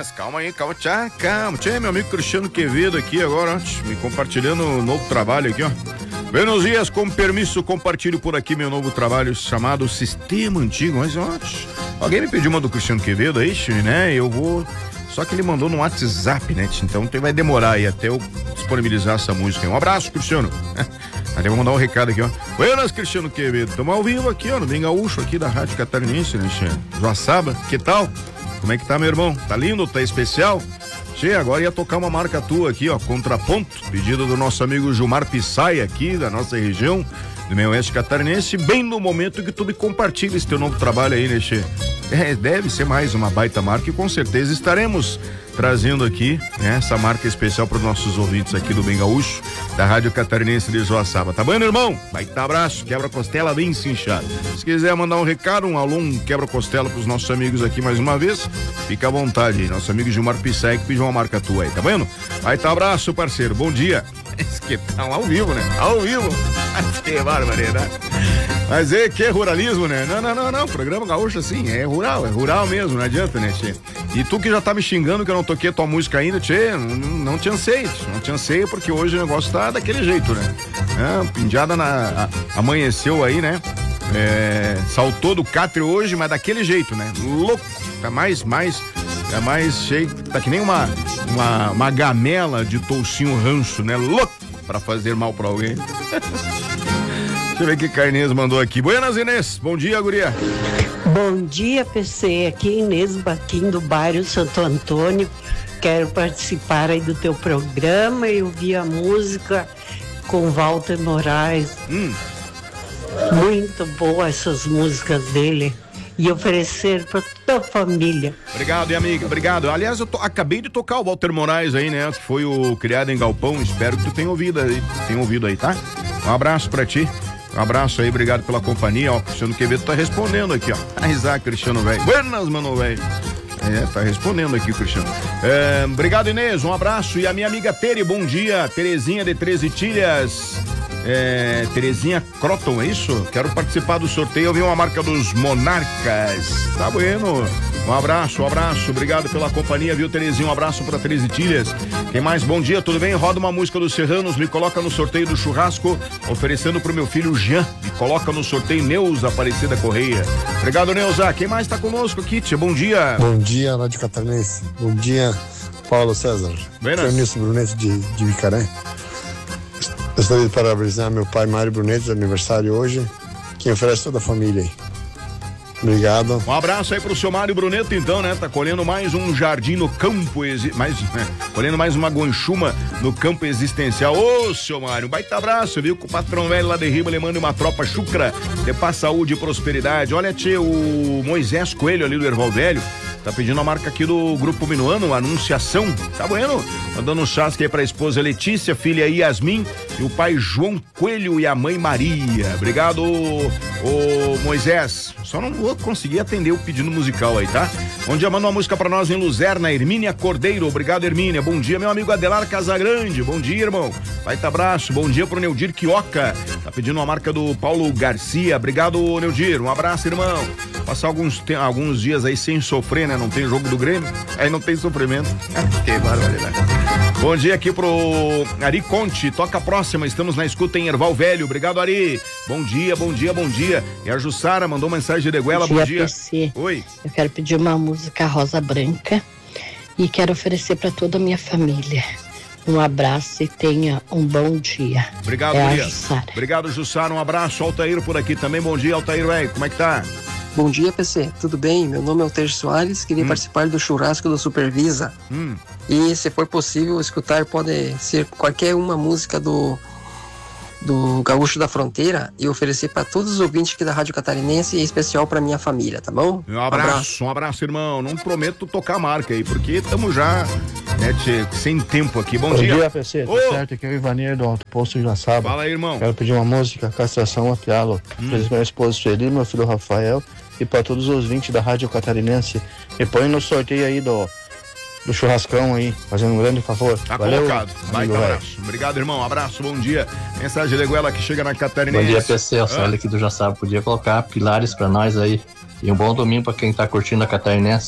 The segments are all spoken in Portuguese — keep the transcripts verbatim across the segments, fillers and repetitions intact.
Mas calma aí, calma, tchá, calma. Tchê, meu amigo Cristiano Quevedo aqui agora, ó, me compartilhando um novo trabalho aqui, ó. Buenos dias, com permisso, compartilho por aqui meu novo trabalho chamado Sistema Antigo. Mas, ó, alguém me pediu uma do Cristiano Quevedo aí, né? Eu vou... Só que ele mandou no WhatsApp, né? Então vai demorar aí até eu disponibilizar essa música. Um abraço, Cristiano. Aí eu vou mandar um recado aqui, ó. Buenas, Cristiano Quevedo. Estamos ao vivo aqui, ó, no Bem Gaúcho, aqui da Rádio Catarinense, né, Che? Joaçaba, que tal? Como é que tá, meu irmão? Tá lindo? Tá especial? Che, agora ia tocar uma marca tua aqui, ó, Contraponto, pedido do nosso amigo Gilmar Pissai aqui, da nossa região, do meio oeste catarinense, bem no momento que tu me compartilha esse teu novo trabalho aí, né, Che? É, deve ser mais uma baita marca e com certeza estaremos trazendo aqui, né, essa marca especial para os nossos ouvintes aqui do Bem Gaúcho, da Rádio Catarinense de Joaçaba. Tá bom, irmão? Baita abraço, quebra-costela bem cinchado. Se quiser mandar um recado, um alô, um quebra-costela para os nossos amigos aqui mais uma vez, fica à vontade aí. Nosso amigo Gilmar Pissai que pediu uma marca tua aí, tá vendo? Baita abraço, parceiro. Bom dia. Esse que tá ao vivo, né? Ao vivo. Que barbaridade. Mas é que é ruralismo, né? Não, não, não, não. Programa gaúcho assim, é rural, é rural mesmo, não adianta, né, Tchê? E tu que já tá me xingando que eu não toquei tua música ainda, Tchê, não, não te anseio, não te anseio porque hoje o negócio tá daquele jeito, né? É, pindiada na, a, amanheceu aí, né? É, saltou do catre hoje, mas daquele jeito, né? Louco, tá mais, mais, é mais cheio, tá que nem uma, uma, uma gamela de toucinho ranço, né? Louco pra fazer mal pra alguém. Deixa eu ver o que Carnês mandou aqui. Buenas, Inês. Bom dia, guria. Bom dia, P C. Aqui é Inês Baquim, do bairro Santo Antônio. Quero participar aí do teu programa e ouvir a música com Walter Moraes. Hum. Muito boa essas músicas dele. E oferecer para toda a família. Obrigado, amiga, obrigado. Aliás, eu to, acabei de tocar o Walter Moraes aí, né? Que foi o criado em Galpão. Espero que tu tenha ouvido aí, tenha ouvido aí, tá? Um abraço pra ti. Um abraço aí, obrigado pela companhia. Ó, o Cristiano Quevedo tá respondendo aqui, ó. Ah, Isaac, Cristiano, velho. Buenas, mano, velho. É, tá respondendo aqui, Cristiano. É, obrigado, Inês, um abraço. E a minha amiga Tere, bom dia. Terezinha de Treze Itilhas. É, Terezinha Croton, é isso? Quero participar do sorteio. Eu vi uma marca dos Monarcas. Tá bueno. Um abraço, um abraço. Obrigado pela companhia, viu, Terezinha? Um abraço pra Treze Itilhas. Quem mais? Bom dia, tudo bem? Roda uma música dos Serranos, me coloca no sorteio do churrasco, oferecendo pro meu filho Jean. Me coloca no sorteio Neuza Aparecida Correia. Obrigado, Neuza. Quem mais tá conosco aqui, tia? Bom dia. Bom dia, Rádio Catarinense. Bom dia, Paulo César. Buenas. Brunetti de, de Vicaré. Gostaria de parabenizar meu pai Mário Brunetti, aniversário hoje, que oferece toda a família aí. Obrigado. Um abraço aí pro seu Mário Bruneto, então, né? Tá colhendo mais um jardim no campo, exi... mais, né? Colhendo mais uma gonchuma no campo existencial. Ô, seu Mário, um baita abraço, viu? Com o patrão velho lá de Riba, ele manda uma tropa chucra, de paz, saúde e prosperidade. Olha, tchê, o Moisés Coelho ali do Erval Velho, tá pedindo a marca aqui do Grupo Minuano, Anunciação. Tá bueno? Mandando um chasque aí pra esposa Letícia, filha Yasmin e o pai João Coelho e a mãe Maria. Obrigado, ô Moisés. Só não vou conseguir atender o pedido musical aí, tá? Bom dia, manda uma música pra nós em Luzerna, Hermínia Cordeiro. Obrigado, Hermínia. Bom dia, meu amigo Adelar Casagrande. Bom dia, irmão. Baita abraço. Bom dia pro Neudir Quioca. Tá pedindo uma marca do Paulo Garcia. Obrigado, Neudir. Um abraço, irmão. Passar alguns, te... alguns dias aí sem sofrer, né? Não tem jogo do Grêmio, aí não tem sofrimento. Que barbaridade. Bom dia aqui pro Ari Conte. Toca a próxima. Estamos na escuta em Erval Velho. Obrigado, Ari. Bom dia, bom dia, bom dia. E a Jussara mandou mensagem de goela. Bom dia. Bom dia. Oi. Eu quero pedir uma música Rosa Branca e quero oferecer para toda a minha família. Um abraço e tenha um bom dia. Obrigado, é Maria. Obrigado, Jussara. Um abraço. Altair por aqui também. Bom dia, Altair, velho. Como é que tá? Bom dia, P C. Tudo bem? Meu nome é Altair Soares. Queria hum. participar do churrasco do Supervisa. Hum. E, se for possível, escutar pode ser qualquer uma música do do Gaúcho da Fronteira e oferecer para todos os ouvintes aqui da Rádio Catarinense e em especial para minha família, tá bom? Um abraço, um abraço, um abraço, irmão. Não prometo tocar a marca aí, porque estamos já, né, tchê, sem tempo aqui. Bom, Bom dia. Bom dia, P C. Tá oh. certo? Aqui é o Ivanir do Alto Posto de Joaçaba. Fala aí, irmão. Quero pedir uma música, Castração a Pialo. Hum. Feliz minha esposa Sueli, meu filho Rafael e para todos os ouvintes da Rádio Catarinense. Me põe no sorteio aí do do churrascão aí, fazendo um grande favor. Tá Valeu, colocado. Vai, tá, abraço. Obrigado, irmão. Abraço, bom dia. Mensagem de goela que chega na Catarinense. Bom dia, P C. O Célio aqui do Joaçaba. Podia colocar pilares pra nós aí. E um bom domingo pra quem tá curtindo a Catarinense.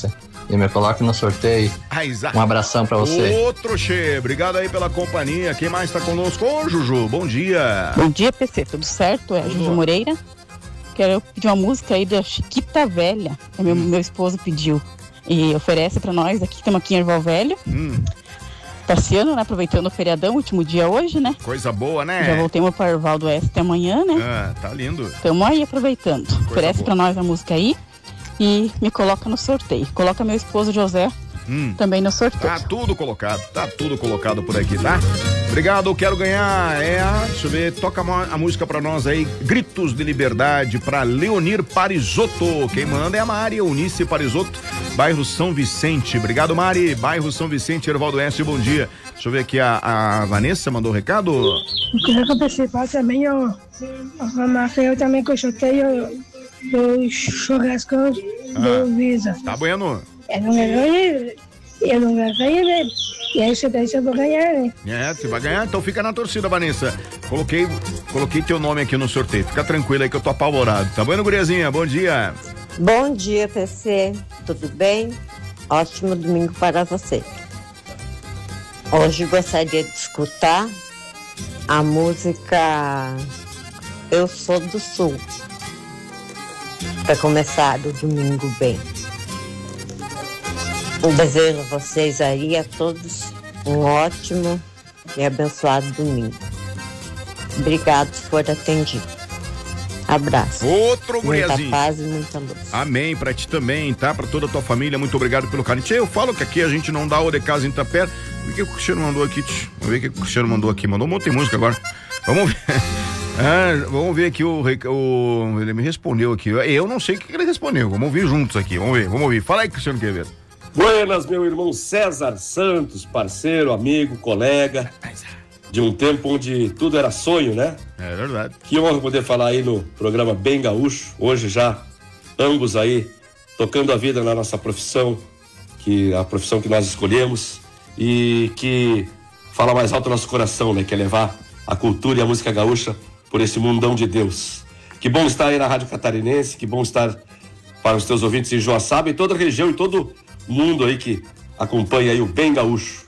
e me coloque no sorteio. Um abração pra você. Outro Che, obrigado aí pela companhia. Quem mais tá conosco? Ô, Juju, bom dia. Bom dia, P C, tudo certo? É Juju Moreira. Quero pedir uma música aí da Chiquita Velha, que meu, hum. meu esposo pediu. E oferece pra nós aqui, estamos aqui em Erval Velho. Hum. Passeando, né? Aproveitando o feriadão, último dia hoje, né? Coisa boa, né? Já voltemos para Erval do Oeste amanhã, né? Ah, tá lindo. Estamos aí aproveitando. Coisa Oferece boa. Pra nós a música aí e me coloca no sorteio. Coloca meu esposo José hum. também no sorteio. Tá tudo colocado, tá tudo colocado por aqui, tá? Obrigado, quero ganhar. É a, deixa eu ver, toca a música pra nós aí. Gritos de Liberdade pra Leonir Parisotto. Quem manda é a Mari Eunice Parisotto, bairro São Vicente. Obrigado, Mari. Bairro São Vicente, Erval do Oeste, bom dia. Deixa eu ver aqui, a, a Vanessa mandou um recado. Eu queria participar também, eu, eu também que eu sorteio dos churrascões ah, do Visa. Tá bueno. Eu não ganhei, eu não ganhei, né? E aí você daí você vai ganhar, né? É, você vai ganhar, então fica na torcida, Vanessa. Coloquei, coloquei teu nome aqui no sorteio. Fica tranquila aí que eu tô apavorado. Tá bueno, guriazinha? Bom dia. Bom dia, P C. Tudo bem? Ótimo domingo para você. Hoje gostaria de escutar a música Eu Sou do Sul, para começar o domingo bem. Um desejo a vocês aí, a todos, um ótimo e abençoado domingo. Obrigado por ter atendido. Abraço. Outro guriazinho. Muita paz e muita luz. Amém, pra ti também, tá? Pra toda a tua família, muito obrigado pelo carinho. Tchê, eu falo que aqui a gente não dá o de casa em Itapera. Vamos ver o que o Cristiano mandou aqui, tch. Vamos ver o que o Cristiano mandou aqui. Mandou um monte de música agora. Vamos ver. Ah, vamos ver aqui o, o... Ele me respondeu aqui. Eu não sei o que ele respondeu. Vamos ouvir juntos aqui. Vamos ver, vamos ouvir. Fala aí, Cristiano Quevedo. Buenas, meu irmão César Santos, parceiro, amigo, colega. De um tempo onde tudo era sonho, né? É verdade. Que honra poder falar aí no programa Bem Gaúcho. Hoje já, ambos aí, tocando a vida na nossa profissão, que a profissão que nós escolhemos e que fala mais alto no nosso coração, né? Que é levar a cultura e a música gaúcha por esse mundão de Deus. Que bom estar aí na Rádio Catarinense, que bom estar para os teus ouvintes em Joaçaba e toda a região e todo mundo aí que acompanha aí o Bem Gaúcho.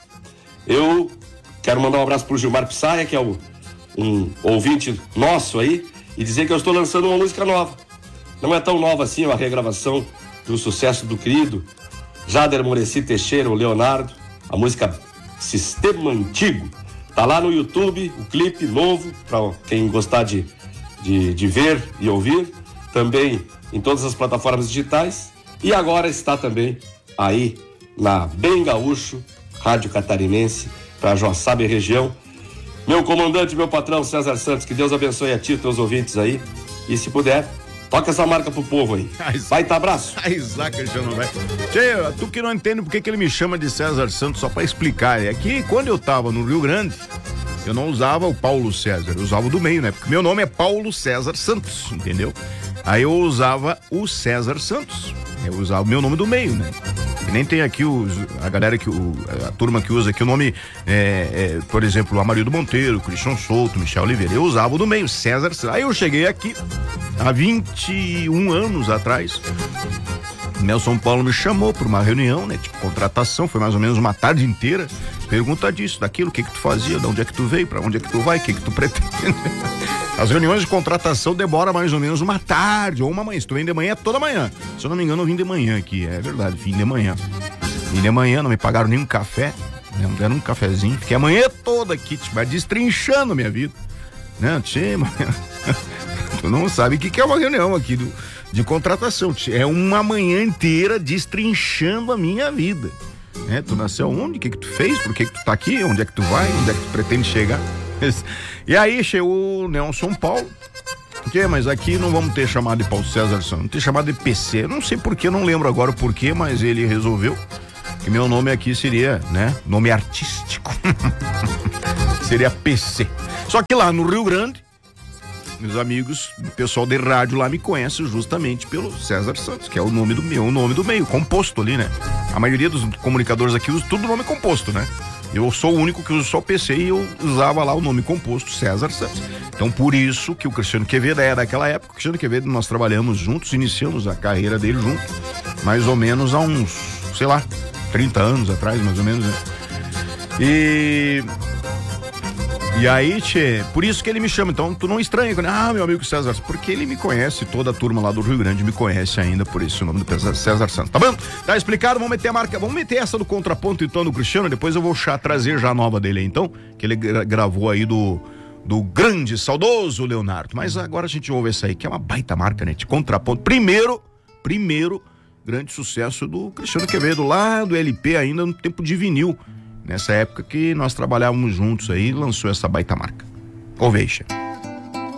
Eu quero mandar um abraço pro Gilmar Pissaia, que é um, um ouvinte nosso aí, e dizer que eu estou lançando uma música nova. Não é tão nova assim, é uma regravação do sucesso do querido Jader Mureci Teixeira, o Leonardo, a música Sistema Antigo. Tá lá no YouTube, o clipe novo, para quem gostar de, de, de ver e ouvir, também em todas as plataformas digitais, e agora está também aí na Bem Gaúcho, Rádio Catarinense, para Joaçaba e região. Meu comandante, meu patrão César Santos, que Deus abençoe a ti e teus ouvintes aí, e se puder, toca essa marca pro povo aí. Vai, tá, abraço. Ai, Isaac, não vai. Tchê, tu que não entende por que que ele me chama de César Santos, só pra explicar, é que quando eu tava no Rio Grande, eu não usava o Paulo César, eu usava o do meio, né? Porque meu nome é Paulo César Santos, entendeu? Aí eu usava o César Santos, eu usava o meu nome do meio, né? E nem tem aqui os, a galera que, o, a turma que usa aqui o nome, é, é, por exemplo, Amarildo Monteiro, Cristian Souto, Michel Oliveira. Eu usava o do meio, César. Aí eu cheguei aqui há vinte e um anos atrás. Nelson Paulo me chamou para uma reunião, né? Tipo, contratação, foi mais ou menos uma tarde inteira. Pergunta disso, daquilo, o que que tu fazia, de onde é que tu veio, para onde é que tu vai, o que que tu pretende. As reuniões de contratação demoram mais ou menos uma tarde ou uma manhã. Se tu vem de manhã, é toda manhã. Se eu não me engano, eu vim de manhã aqui, é verdade, vim de manhã. Vim de manhã, não me pagaram nenhum café, não me deram um cafezinho. Fiquei a manhã toda aqui, tipo, destrinchando a minha vida. Não, tchê, mano. Tu não sabe o que que é uma reunião aqui do, de contratação. Tchê. É uma manhã inteira destrinchando a minha vida. É, tu nasceu onde? O que que tu fez? Por que que tu tá aqui? Onde é que tu vai? Onde é que tu pretende chegar? E aí chegou o Nelson Paulo. Que, mas aqui não vamos ter chamado de Paulo César Santos, vamos ter chamado de P C. Não sei porquê, não lembro agora o porquê, mas ele resolveu que meu nome aqui seria, né? Nome artístico. Seria P C. Só que lá no Rio Grande, meus amigos, o pessoal de rádio lá me conhece justamente pelo César Santos, que é o nome do meu, o nome do meio, composto ali, né? A maioria dos comunicadores aqui usa tudo nome composto, né? Eu sou o único que usa só P C e eu usava lá o nome composto, César Santos. Então, por isso que o Cristiano Quevedo é daquela época. O Cristiano Quevedo, nós trabalhamos juntos, iniciamos a carreira dele junto, mais ou menos há uns sei lá, trinta anos atrás, mais ou menos, né? E... E aí, tchê, por isso que ele me chama. Então, tu não estranha, né? Ah, meu amigo César, porque ele me conhece, toda a turma lá do Rio Grande me conhece ainda, por isso o nome do César Santos. Tá bom? Tá explicado, vamos meter a marca, vamos meter essa do contraponto então do Cristiano, depois eu vou já trazer já a nova dele aí, então, que ele gra- gravou aí do, do grande, saudoso Leonardo. Mas agora a gente ouve essa aí, que é uma baita marca, né? De contraponto. Primeiro, primeiro grande sucesso do Cristiano Quevedo, lá do L P ainda no tempo de vinil. Nessa época que nós trabalhávamos juntos aí, lançou essa baita marca. Ovation.